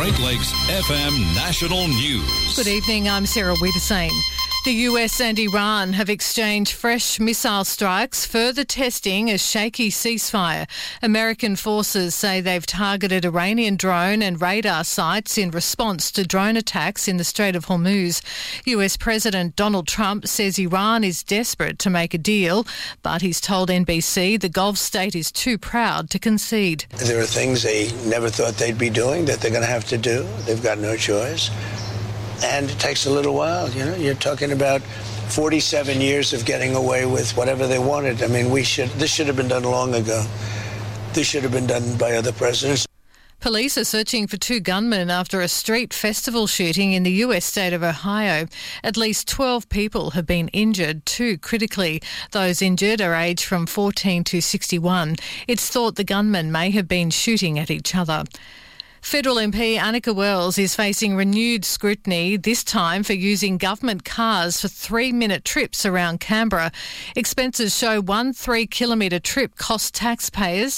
Great Lakes FM National News. Good evening, I'm Sarah Wiedersane. The US and Iran have exchanged fresh missile strikes, further testing a shaky ceasefire. American forces say they've targeted Iranian drone and radar sites in response to drone attacks in the Strait of Hormuz. US President Donald Trump says Iran is desperate to make a deal, but he's told NBC the Gulf state is too proud to concede. There are things they never thought they'd be doing that they're going to have to do. They've got no choice. And it takes a little while, You're talking about 47 years of getting away with whatever they wanted. I mean, this should have been done long ago. This should have been done by other presidents. Police are searching for 2 gunmen after a street festival shooting in the US state of Ohio. At least 12 people have been injured, 2 critically. Those injured are aged from 14 to 61. It's thought the gunmen may have been shooting at each other. Federal MP Annika Wells is facing renewed scrutiny, this time for using government cars for 3-minute trips around Canberra. Expenses show one 3-kilometre trip cost taxpayers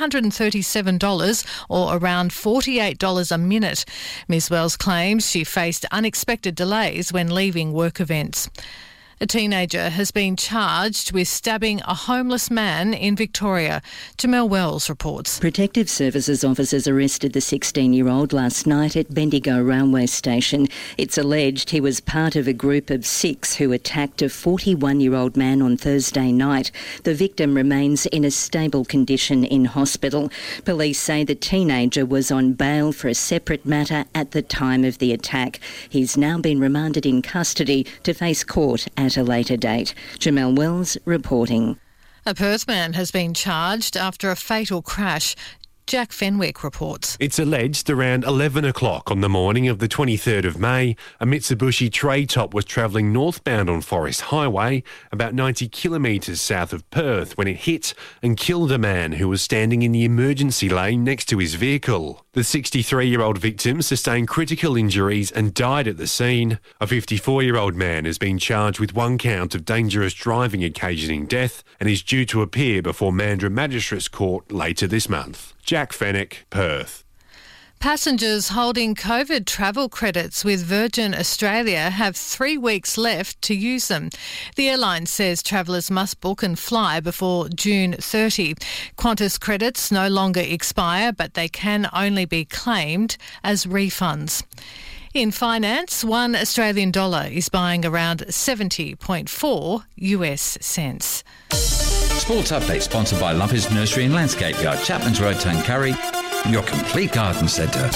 $337 or around $48 a minute. Ms Wells claims she faced unexpected delays when leaving work events. A teenager has been charged with stabbing a homeless man in Victoria. Jamel Wells reports. Protective Services officers arrested the 16-year-old last night at Bendigo railway station. It's alleged he was part of a group of 6 who attacked a 41-year-old man on Thursday night. The victim remains in a stable condition in hospital. Police say the teenager was on bail for a separate matter at the time of the attack. He's now been remanded in custody to face court at a later date. Jamel Wells reporting. A Perth man has been charged after a fatal crash. Jack Fenwick reports. It's alleged around 11 o'clock on the morning of the 23rd of May, a Mitsubishi tray top was travelling northbound on Forest Highway, about 90 kilometres south of Perth, when it hit and killed a man who was standing in the emergency lane next to his vehicle. The 63-year-old victim sustained critical injuries and died at the scene. A 54-year-old man has been charged with 1 count of dangerous driving occasioning death and is due to appear before Mandurah Magistrates Court later this month. Jack Fenwick, Perth. Passengers holding COVID travel credits with Virgin Australia have 3 weeks left to use them. The airline says travellers must book and fly before June 30. Qantas credits no longer expire, but they can only be claimed as refunds. In finance, 1 Australian dollar is buying around 70.4 US cents. Sports Update sponsored by Lumpy's Nursery and Landscape Yard, Chapman's Road, Tuncurry, your complete garden centre.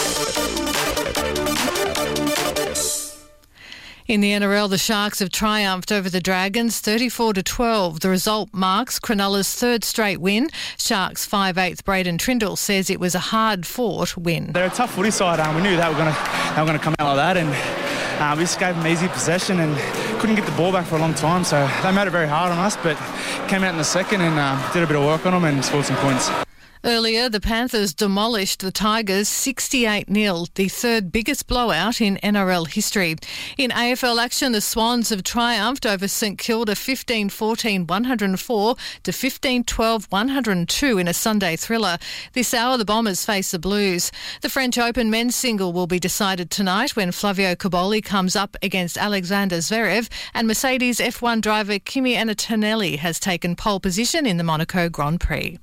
In the NRL, the Sharks have triumphed over the Dragons 34-12. The result marks Cronulla's 3rd straight win. Sharks 5/8 Braden Trindle says it was a hard-fought win. They're a tough footy side. We knew they were going to come out like that, and we just gave them easy possession and couldn't get the ball back for a long time. So they made it very hard on us, but came out in the second and did a bit of work on them and scored some points. Earlier, the Panthers demolished the Tigers 68-0, the 3rd biggest blowout in NRL history. In AFL action, the Swans have triumphed over St Kilda 15-14-104 to 15-12-102 in a Sunday thriller. This hour, the Bombers face the Blues. The French Open men's single will be decided tonight when Flavio Cobolli comes up against Alexander Zverev, and Mercedes F1 driver Kimi Antonelli has taken pole position in the Monaco Grand Prix.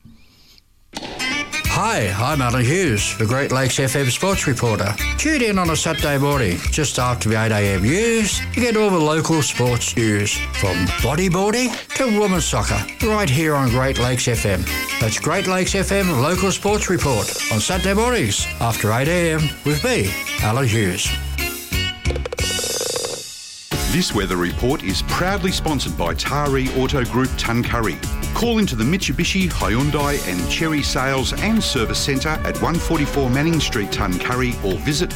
Hi, I'm Alan Hughes, the Great Lakes FM sports reporter. Tune in on a Saturday morning, just after the 8am news, to get all the local sports news, from bodyboarding to women's soccer, right here on Great Lakes FM. That's Great Lakes FM Local Sports Report on Saturday mornings after 8am with me, Alan Hughes. This weather report is proudly sponsored by Taree Auto Group Tuncurry. Call into the Mitsubishi, Hyundai and Chery Sales and Service Centre at 144 Manning Street, Tuncurry, or visit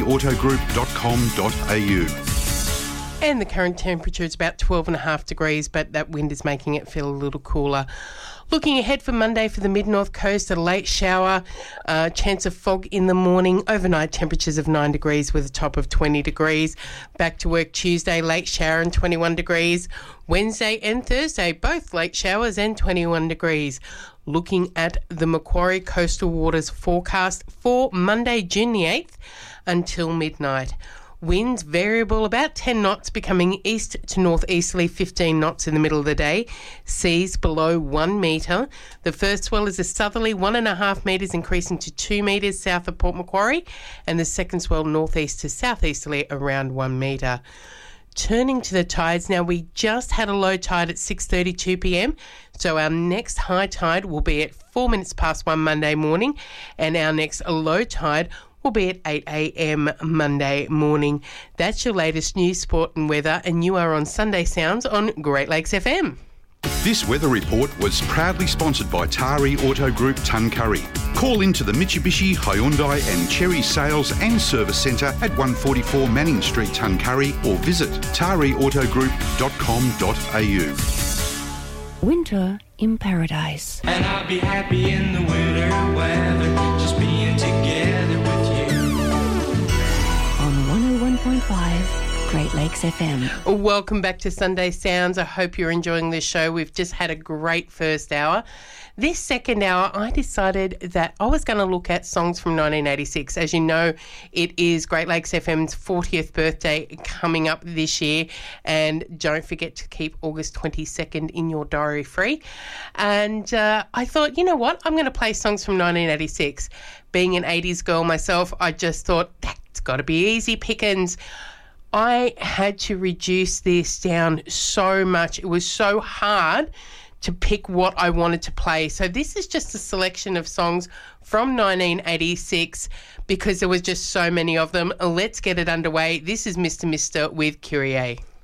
tareautogroup.com.au. And the current temperature is about 12.5 degrees, but that wind is making it feel a little cooler. Looking ahead for Monday for the mid-north coast, a late shower, chance of fog in the morning, overnight temperatures of 9 degrees with a top of 20 degrees. Back to work Tuesday, late shower and 21 degrees. Wednesday and Thursday, both late showers and 21 degrees. Looking at the Macquarie Coastal Waters forecast for Monday, June the 8th until midnight. Winds variable, about 10 knots, becoming east to northeasterly 15 knots in the middle of the day. Seas below 1 metre. The first swell is a southerly 1.5 metres, increasing to 2 metres south of Port Macquarie, and the second swell northeast to southeasterly around 1 metre. Turning to the tides, now we just had a low tide at 6:32 p.m, so our next high tide will be at 4 minutes past 1 Monday morning, and our next low tide will be at 8 a.m. Monday morning. That's your latest news, sport and weather, and you are on Sunday Sounds on Great Lakes FM. This weather report was proudly sponsored by Tari Auto Group Tuncurry. Call into the Mitsubishi, Hyundai and Cherry Sales and Service Centre at 144 Manning Street, Tuncurry, or visit tariautogroup.com.au. Winter in paradise. And I'll be happy in the winter weather, just being together with you. On 101.5 Great Lakes FM. Welcome back to Sunday Sounds. I hope you're enjoying this show. We've just had a great first hour. This second hour, I decided that I was going to look at songs from 1986. As you know, it is Great Lakes FM's 40th birthday coming up this year. And don't forget to keep August 22nd in your diary free. And I thought, you know what? I'm going to play songs from 1986. Being an 80s girl myself, I just thought, that's got to be easy pickings. I had to reduce this down so much. It was so hard to pick what I wanted to play. So this is just a selection of songs from 1986 because there was just so many of them. Let's get it underway. This is Mr. Mister with Kyrie.